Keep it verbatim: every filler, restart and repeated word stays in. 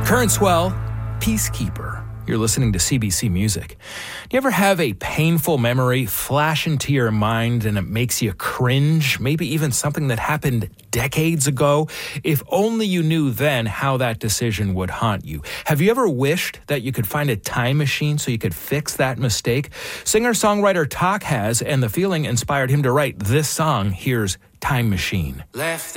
Current Swell, Peacekeeper. You're listening to C B C Music. Do you ever have a painful memory flash into your mind and it makes you cringe? Maybe even something that happened decades ago? If only you knew then how that decision would haunt you. Have you ever wished that you could find a time machine so you could fix that mistake? Singer-songwriter Tak has, and the feeling inspired him to write this song. Here's Time Machine. Left